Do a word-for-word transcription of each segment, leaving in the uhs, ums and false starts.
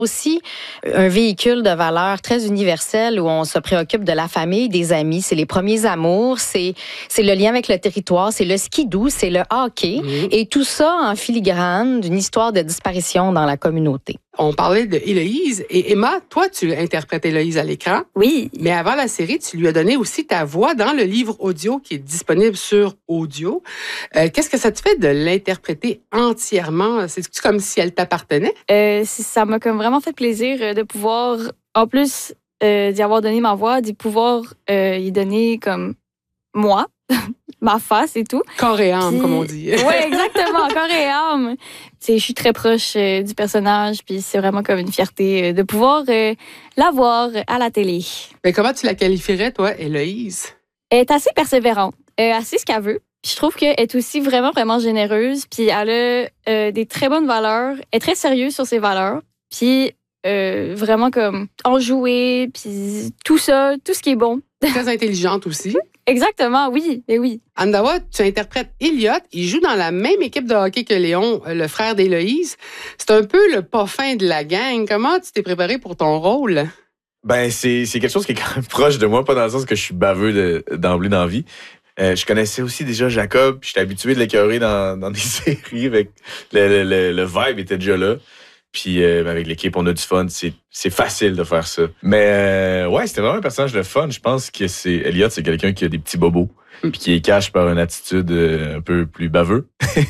Aussi, un véhicule de valeurs très universel où on se préoccupe de la famille, des amis, c'est les premiers amours, c'est, c'est le lien avec le territoire, c'est le skidoo, c'est le hockey. Mmh. Et tout ça en filigrane d'une histoire de disparition dans la communauté. On parlait de Héloïse. Et Emma, toi, tu interprètes Héloïse à l'écran. Oui. Mais avant la série, tu lui as donné aussi ta voix dans le livre audio qui est disponible sur Audio. Euh, qu'est-ce que ça te fait de l'interpréter entièrement? C'est-tu comme si elle t'appartenait? Euh, ça m'a comme vraiment fait plaisir de pouvoir, en plus euh, d'y avoir donné ma voix, d'y pouvoir euh, y donner comme moi, ma face et tout. Corps et âme, puis, comme on dit. Oui, exactement, corps et âme. Je suis très proche euh, du personnage, puis c'est vraiment comme une fierté euh, de pouvoir euh, la voir à la télé. Mais comment tu la qualifierais, toi, Héloïse? Elle est assez persévérante, euh, assez ce qu'elle veut. Puis je trouve qu'elle est aussi vraiment, vraiment généreuse, puis elle a euh, des très bonnes valeurs. Elle est très sérieuse sur ses valeurs, puis euh, vraiment comme enjouée, puis tout ça, tout ce qui est bon. Très intelligente aussi. Exactement, oui, et oui. Andawa, tu interprètes Elliot. Il joue dans la même équipe de hockey que Léon, le frère d'Héloïse. C'est un peu le pas fin de la gang. Comment tu t'es préparé pour ton rôle? Ben, c'est, c'est quelque chose qui est quand même proche de moi, pas dans le sens que je suis baveux de, d'emblée dans la vie. Euh, je connaissais aussi déjà Jacob, puis j'étais habitué de l'écœurer dans, dans des séries. Avec le, le, le vibe était déjà là. Puis euh, avec l'équipe, on a du fun. C'est, c'est facile de faire ça. Mais euh, ouais, c'était vraiment un personnage de fun. Je pense que c'est Elliot, c'est quelqu'un qui a des petits bobos, puis qui est cache par une attitude euh, un peu plus baveux.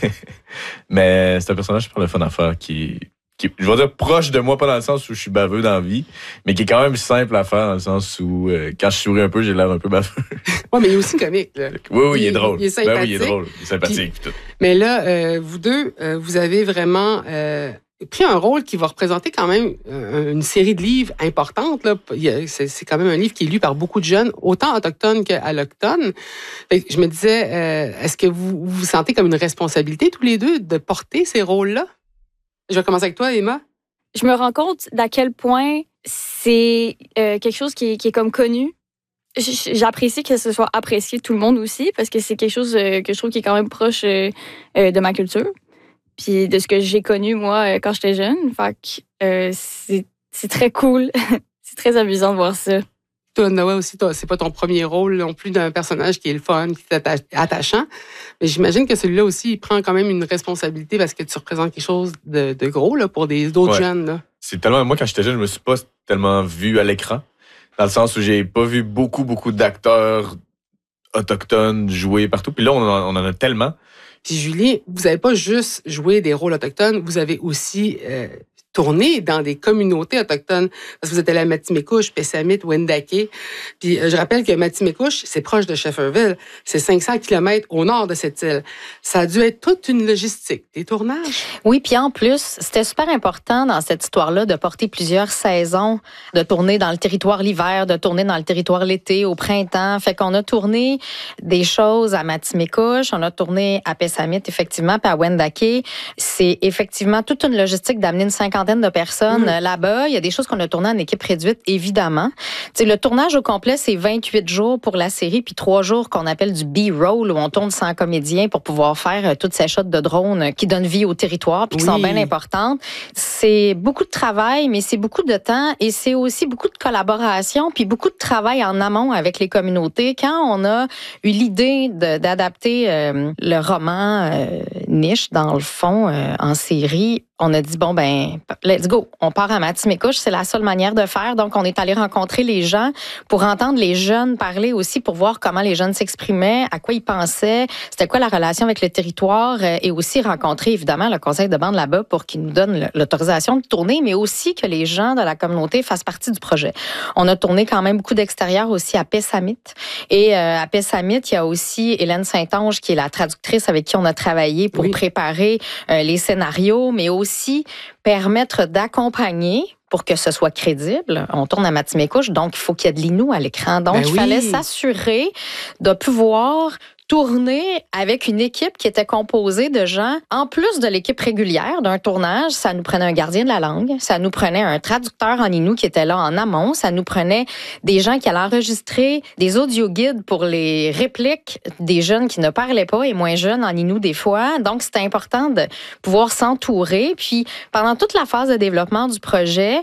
Mais c'est un personnage super le fun à faire qui, qui, je vais dire, proche de moi, pas dans le sens où je suis baveux dans la vie, mais qui est quand même simple à faire dans le sens où euh, quand je souris un peu, j'ai l'air un peu baveux. Oui, mais il est aussi comique. Là. Oui, oui, il, il est drôle. Il est sympathique. Ben oui, il est drôle. Il est sympathique. Puis, tout. Mais là, euh, vous deux, euh, vous avez vraiment... Euh, pris un rôle qui va représenter quand même euh, une série de livres importante. Là. C'est, c'est quand même un livre qui est lu par beaucoup de jeunes, autant autochtones qu'allochtones. Je me disais, euh, est-ce que vous vous sentez comme une responsabilité tous les deux de porter ces rôles-là? Je vais commencer avec toi, Emma. Je me rends compte d'à quel point c'est euh, quelque chose qui est, qui est comme connu. J'apprécie que ce soit apprécié de tout le monde aussi, parce que c'est quelque chose euh, que je trouve qui est quand même proche euh, euh, de ma culture. Puis de ce que j'ai connu, moi, quand j'étais jeune. Fait que euh, c'est, c'est très cool. C'est très amusant de voir ça. Toi, Noah, aussi, toi, c'est pas ton premier rôle non plus d'un personnage qui est le fun, qui est attachant. Mais j'imagine que celui-là aussi, il prend quand même une responsabilité parce que tu représentes quelque chose de, de gros là, pour des, d'autres ouais. jeunes. Là. C'est tellement... Moi, quand j'étais jeune, je me suis pas tellement vu à l'écran. Dans le sens où j'ai pas vu beaucoup, beaucoup d'acteurs autochtones jouer partout. Puis là, on en, on en a tellement. Puis Julie, vous n'avez pas juste joué des rôles autochtones, vous avez aussi euh, tourné dans des communautés autochtones. Parce que vous êtes allé à Matimekouche, Pessamit, Wendake. Puis euh, je rappelle que Matimekouche, c'est proche de Shefferville. C'est cinq cents kilomètres au nord de cette île. Ça a dû être toute une logistique, des tournages. Oui, puis en plus, c'était super important dans cette histoire-là de porter plusieurs saisons, de tourner dans le territoire l'hiver, de tourner dans le territoire l'été, au printemps. Fait qu'on a tourné des choses à Matimekouche, on a tourné à Pessamit, effectivement, puis à Wendake. C'est effectivement toute une logistique d'amener une cinquantaine de personnes mmh. là-bas. Il y a des choses qu'on a tournées en équipe réduite, évidemment. T'sais, le tournage au complet, c'est vingt-huit jours pour la série, puis trois jours qu'on appelle du B-roll, où on tourne sans comédien pour pouvoir faire toutes ces shots de drone qui donnent vie au territoire, puis qui oui. sont bien importantes. C'est beaucoup de travail, mais c'est beaucoup de temps, et c'est aussi beaucoup de collaboration, puis beaucoup de travail en amont avec les communautés. Quand on a eu l'idée de, d'adapter euh, le roman euh, niche, dans le fond, euh, en série, on a dit, bon, ben, let's go. On part à Matimekouche, c'est la seule manière de faire. Donc, on est allé rencontrer les gens pour entendre les jeunes parler aussi, pour voir comment les jeunes s'exprimaient, à quoi ils pensaient, c'était quoi la relation avec le territoire, et aussi rencontrer, évidemment, le conseil de bande là-bas pour qu'ils nous donnent l'autorisation de tourner, mais aussi que les gens de la communauté fassent partie du projet. On a tourné quand même beaucoup d'extérieur aussi à Pessamit. Et euh, à Pessamit, il y a aussi Hélène Saint-Onge, qui est la traductrice avec qui on a travaillé pour oui. préparer euh, les scénarios, mais aussi aussi permettre d'accompagner pour que ce soit crédible. On tourne à Matimekouche, donc il faut qu'il y ait de l'inou à l'écran. Donc, ben il oui. fallait s'assurer de pouvoir tourner avec une équipe qui était composée de gens, en plus de l'équipe régulière d'un tournage, ça nous prenait un gardien de la langue, ça nous prenait un traducteur en inou qui était là en amont, ça nous prenait des gens qui allaient enregistrer des audio-guides pour les répliques des jeunes qui ne parlaient pas et moins jeunes en inou des fois. Donc, c'était important de pouvoir s'entourer. Puis, pendant toute la phase de développement du projet,